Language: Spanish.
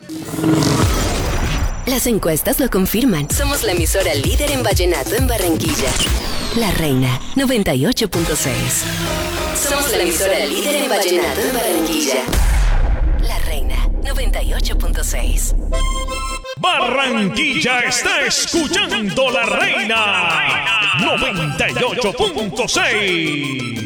Las encuestas lo confirman. Somos la emisora líder en vallenato en Barranquilla. La Reina 98.6. Somos la emisora líder en vallenato en Barranquilla. La Reina 98.6. Barranquilla está escuchando La Reina 98.6.